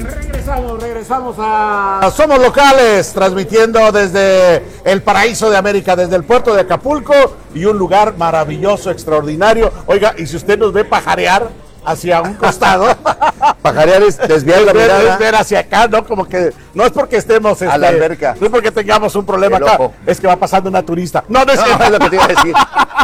Regresamos a Somos Locales, transmitiendo desde el paraíso de América, desde el puerto de Acapulco, y un lugar maravilloso, extraordinario. Oiga, y si usted nos ve pajarear hacia un costado, pajarear es desviar la mirada, es ver hacia acá, ¿no? Como que no es porque estemos a la alberca, no es porque tengamos un problema acá, es que va pasando una turista. No, es lo que te iba a decir.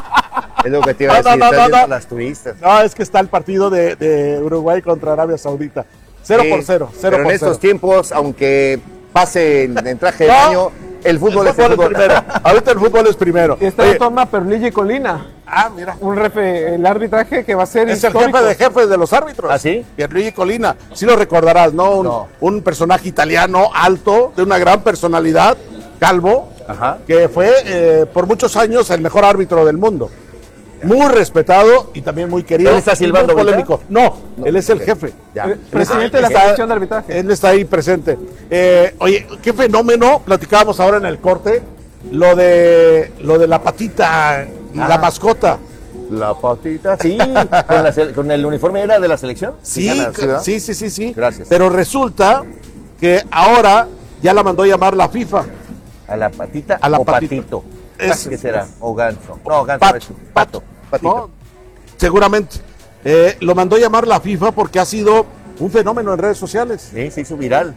Es lo que te iba a decir, las turistas. No, es que está el partido de Uruguay contra Arabia Saudita. 0-0. Pero en estos tiempos, aunque pase en traje de baño, el fútbol es primero. Ahorita el fútbol es primero. Y está toma Perluigi Colina. Ah, mira. El arbitraje que va a ser es histórico. El jefe de los árbitros. ¿Ah, sí? Pierluigi Colina. Sí lo recordarás, ¿no? Un personaje italiano alto, de una gran personalidad, calvo, que fue por muchos años el mejor árbitro del mundo. Muy respetado y también muy querido. ¿Él está silbando muy polémico? No, él es el jefe. Presidente de la Comisión de Arbitraje. Él está ahí presente. Oye, qué fenómeno. Platicábamos ahora en el corte lo de la patita, la mascota. La patita, sí. ¿Con el uniforme era de la selección? Sí. Gracias. Pero resulta que ahora ya la mandó llamar la FIFA. ¿A la patita o patito? ¿Qué será? ¿O ganso? No, ganso. Pato. Patito. No, seguramente. Lo mandó llamar la FIFA porque ha sido un fenómeno en redes sociales. Sí, se hizo viral.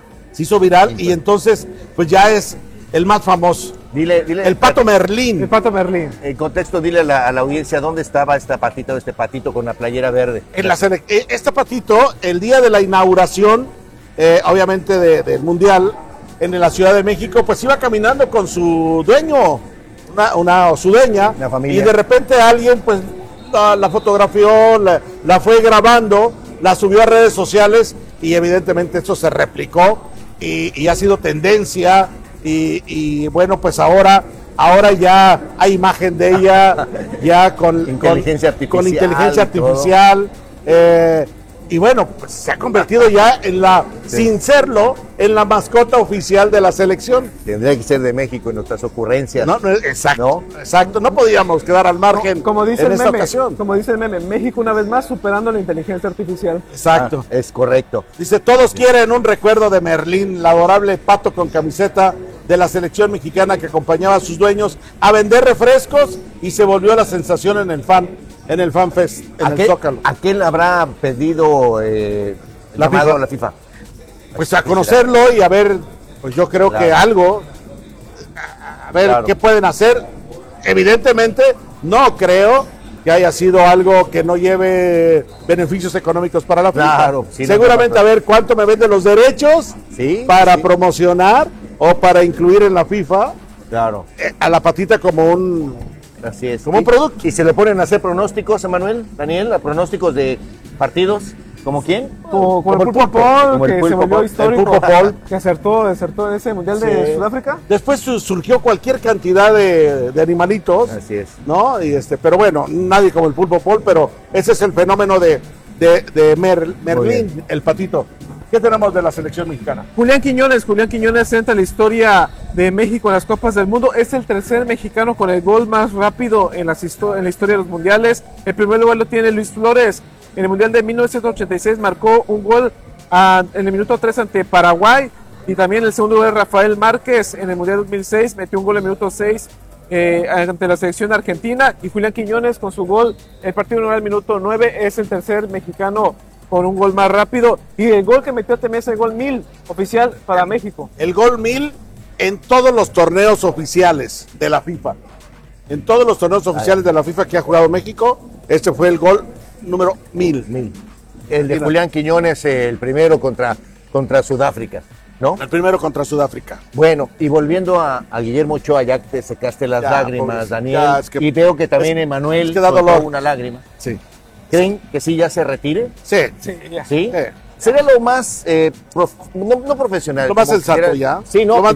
Y entonces, pues ya es el más famoso. Dile, el Pato Merlín. El Pato Merlín. En contexto, dile a la audiencia dónde estaba esta patita o este patito con la playera verde. Este patito, el día de la inauguración, obviamente del Mundial, en la Ciudad de México, pues iba caminando con su dueño, su dueña, una familia. Y de repente alguien pues la fotografió, la fue grabando, la subió a redes sociales y evidentemente eso se replicó y ha sido tendencia y bueno, pues ahora ya hay imagen de ella ya con inteligencia artificial, y bueno, pues se ha convertido ya sin serlo, en la mascota oficial de la selección. Tendría que ser de México en nuestras ocurrencias. Exacto. No podíamos quedar al margen como dice en el esta meme, ocasión. Como dice el meme, México una vez más superando la inteligencia artificial. Exacto. Es correcto. Dice, todos quieren un recuerdo de Merlín, la adorable pato con camiseta de la selección mexicana que acompañaba a sus dueños a vender refrescos y se volvió la sensación en el Fan Fest, en el Zócalo. ¿A quién habrá pedido la FIFA? Pues a conocerlo y a ver, pues yo creo que algo, a ver qué pueden hacer. Evidentemente, no creo que haya sido algo que no lleve beneficios económicos para la FIFA. Seguramente a ver cuánto me venden los derechos para promocionar o para incluir en la FIFA a la patita como un... Así es. Como un producto. ¿Y se le ponen a hacer pronósticos, Emanuel, Daniel, a pronósticos de partidos? ¿Como quién? Como el Pulpo Paul, que se volvió histórico. El Pulpo Paul. Que desertó en ese Mundial de Sudáfrica. Después surgió cualquier cantidad de animalitos. Así es. ¿No? Pero bueno, nadie como el Pulpo Paul, pero ese es el fenómeno de Merlín, el patito. ¿Qué tenemos de la selección mexicana? Julián Quiñones entra en la historia de México en las Copas del Mundo. Es el tercer mexicano con el gol más rápido en la historia de los mundiales. El primer lugar lo tiene Luis Flores. En el Mundial de 1986 marcó un gol en el minuto 3 ante Paraguay. Y también en el segundo lugar Rafael Márquez en el Mundial 2006 metió un gol en el minuto 6 ante la selección argentina. Y Julián Quiñones con su gol, el partido inaugural al minuto 9, es el tercer mexicano con un gol más rápido, y el gol que metió también es el gol 1000 oficial para México. El gol 1000 en todos los torneos oficiales de la FIFA. En todos los torneos oficiales de la FIFA que ha jugado México, este fue el gol número 1000. El de Julián Quiñones, el primero contra Sudáfrica, ¿no? El primero contra Sudáfrica. Bueno, y volviendo a Guillermo Ochoa, ya te secaste las lágrimas, Daniel, y veo que también Emanuel soltó una lágrima. Sí. ¿Creen que sí ya se retire? Sí. ¿Sí? Sería lo más, no profesional. Lo más sensato ya. Sí, no, lo más